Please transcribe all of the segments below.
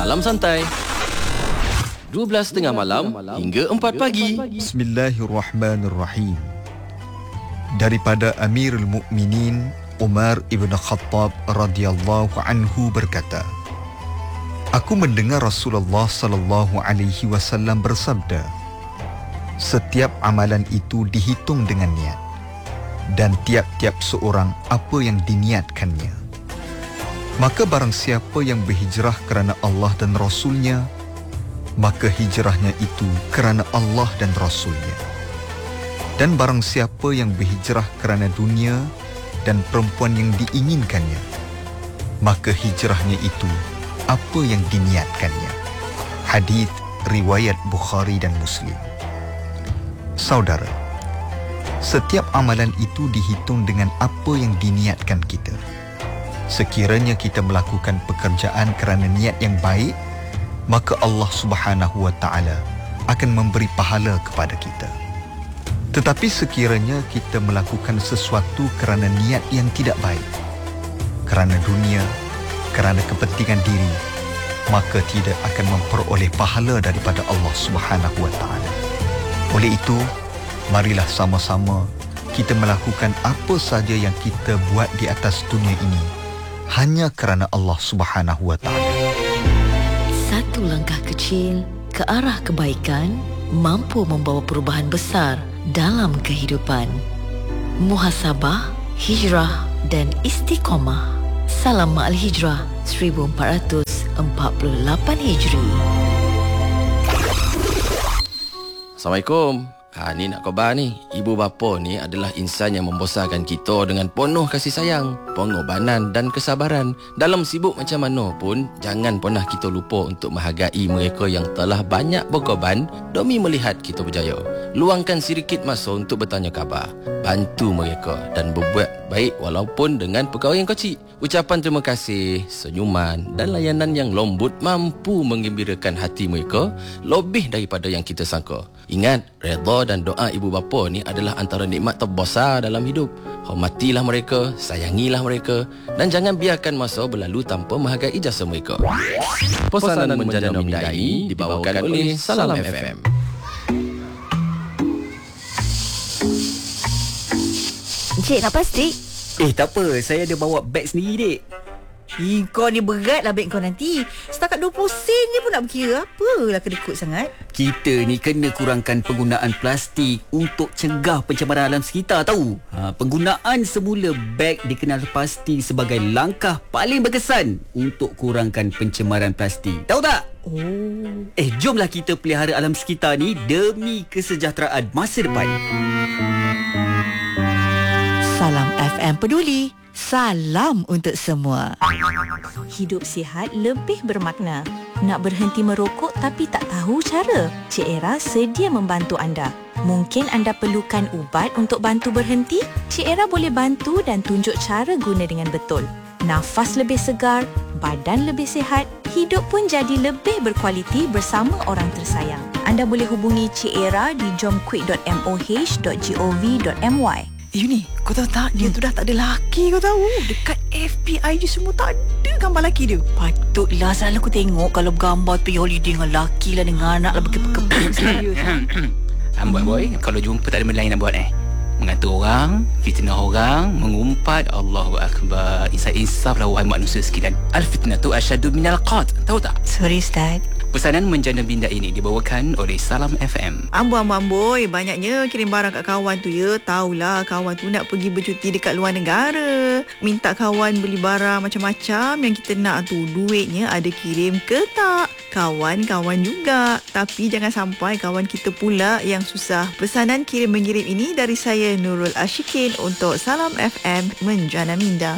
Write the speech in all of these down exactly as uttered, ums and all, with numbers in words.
Salam Santai. dua belas tiga puluh malam hingga empat pagi. Bismillahirrahmanirrahim. Daripada Amirul Mukminin Umar ibn Khattab radhiyallahu anhu berkata, aku mendengar Rasulullah sallallahu alaihi wasallam bersabda, setiap amalan itu dihitung dengan niat, dan tiap-tiap seorang apa yang diniatkannya. Maka barang siapa yang berhijrah kerana Allah dan Rasulnya, maka hijrahnya itu kerana Allah dan Rasulnya. Dan barang siapa yang berhijrah kerana dunia dan perempuan yang diinginkannya, maka hijrahnya itu apa yang diniatkannya. Hadis riwayat Bukhari dan Muslim. Saudara, setiap amalan itu dihitung dengan apa yang diniatkan kita. Sekiranya kita melakukan pekerjaan kerana niat yang baik, maka Allah Subhanahu wa taala akan memberi pahala kepada kita. Tetapi sekiranya kita melakukan sesuatu kerana niat yang tidak baik, kerana dunia, kerana kepentingan diri, maka tidak akan memperoleh pahala daripada Allah Subhanahu wa taala. Oleh itu, marilah sama-sama kita melakukan apa saja yang kita buat di atas dunia ini hanya kerana Allah Subhanahu wa taala. Satu langkah kecil ke arah kebaikan mampu membawa perubahan besar dalam kehidupan. Muhasabah, hijrah dan istiqamah. Salam Ma'al Hijrah seribu empat ratus empat puluh lapan Hijri. Assalamualaikum. Ha, ni nak khabar ni. Ibu bapa ni adalah insan yang membesarkan kita dengan penuh kasih sayang, pengorbanan dan kesabaran. Dalam sibuk macam mana pun, jangan pernah kita lupa untuk menghargai mereka yang telah banyak berkorban demi melihat kita berjaya. Luangkan sedikit masa untuk bertanya khabar, bantu mereka dan berbuat baik walaupun dengan perkara yang kecil. Ucapan terima kasih, senyuman dan layanan yang lembut mampu menggembirakan hati mereka lebih daripada yang kita sangka. Ingat, redha dan doa ibu bapa ni adalah antara nikmat terbesar dalam hidup. Hormatilah mereka, sayangilah mereka dan jangan biarkan masa berlalu tanpa menghargai jasa mereka. Pesanan menjana minda ini dibawakan oleh Salam F M. Encik, nak plastik? Eh, tak apa. Saya ada bawa beg sendiri, dek. Eh, kau ni berat lah beg kau nanti. Setakat dua puluh sen je pun nak berkira. Apalah kedekut sangat. Kita ni kena kurangkan penggunaan plastik untuk cegah pencemaran alam sekitar, tahu? Ha, penggunaan semula beg dikenal pasti sebagai langkah paling berkesan untuk kurangkan pencemaran plastik. Tahu tak? Oh. Eh, jomlah kita pelihara alam sekitar ni demi kesejahteraan masa depan. Salam F M peduli. Salam untuk semua. Hidup sihat lebih bermakna. Nak berhenti merokok tapi tak tahu cara? Cik Era sedia membantu anda. Mungkin anda perlukan ubat untuk bantu berhenti? Cik Era boleh bantu dan tunjuk cara guna dengan betul. Nafas lebih segar, badan lebih sihat, hidup pun jadi lebih berkualiti bersama orang tersayang. Anda boleh hubungi Cik Era di jomquick dot m o h dot gov dot m y. Eh Yuni, kau tahu tak? Dia hmm. tu dah tak ada laki, kau tahu. Dekat F B I je semua tak ada gambar laki dia. Patutlah, selalu aku tengok kalau gambar pergi holiday dengan laki lah, dengan anak lah, berkepek-kepek. Serius. Amboi boy, kalau jumpa tak ada benda lain nak buat eh. Mengatur orang, fitnah orang, mengumpat. Allahu Akbar. Insaf-insaf lah wahai manusia sekalian. Al-fitnatu asyadu minal qat. Tahu tak? Sorry Ustaz. Pesanan menjana minda ini dibawakan oleh Salam F M. Amboi-amboi, banyaknya kirim barang kat kawan tu ya. Taulah kawan tu nak pergi bercuti dekat luar negara. Minta kawan beli barang macam-macam yang kita nak tu. Duitnya ada kirim ke tak? Kawan-kawan juga. Tapi jangan sampai kawan kita pula yang susah. Pesanan kirim-mengirim ini dari saya Nurul Ashikin untuk Salam F M menjana minda.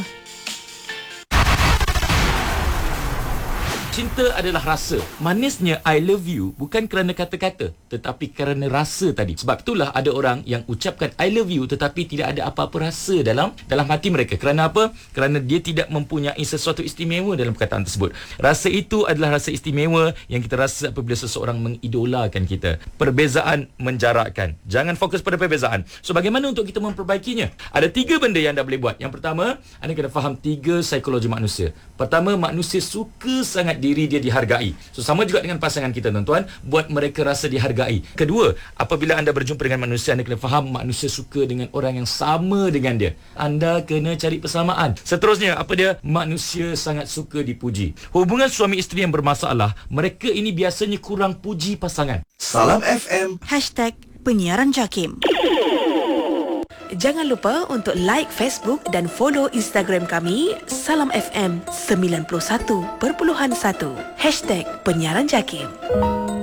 Cinta adalah rasa. Manisnya I love you bukan kerana kata-kata, tetapi kerana rasa tadi. Sebab itulah ada orang yang ucapkan I love you tetapi tidak ada apa-apa rasa dalam dalam hati mereka. Kerana apa? Kerana dia tidak mempunyai sesuatu istimewa dalam perkataan tersebut. Rasa itu adalah rasa istimewa yang kita rasa apabila seseorang mengidolakan kita. Perbezaan menjarakkan. Jangan fokus pada perbezaan. So bagaimana untuk kita memperbaikinya? Ada tiga benda yang anda boleh buat. Yang pertama, anda kena faham tiga psikologi manusia. Pertama, manusia suka sangat diri dia dihargai. So sama juga dengan pasangan kita tuan-tuan, buat mereka rasa dihargai. Kedua, apabila anda berjumpa dengan manusia, anda kena faham manusia suka dengan orang yang sama dengan dia. Anda kena cari persamaan. Seterusnya, apa dia? Manusia sangat suka dipuji. Hubungan suami isteri yang bermasalah, mereka ini biasanya kurang puji pasangan. Salam F M. Hashtag Penyiaran JAKIM. Jangan lupa untuk like Facebook dan follow Instagram kami Salam F M sembilan puluh satu perpuluhan satu. Hashtag Penyiaran JAKIM.